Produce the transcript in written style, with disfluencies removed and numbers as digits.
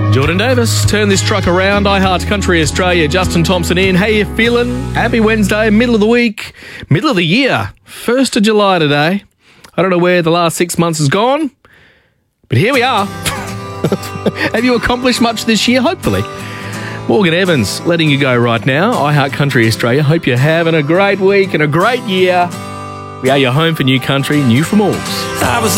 Jordan Davis, turn this truck around. I Heart Country Australia, Justin Thompson in. How you feeling? Happy Wednesday, middle of the week, middle of the year, 1st of July today. I don't know where the last 6 months has gone, but here we are. Have you accomplished much this year? Hopefully. Morgan Evans letting you go right now. I Heart Country Australia. Hope you're having a great week and a great year. We are your home for new country, new from Orgs. I was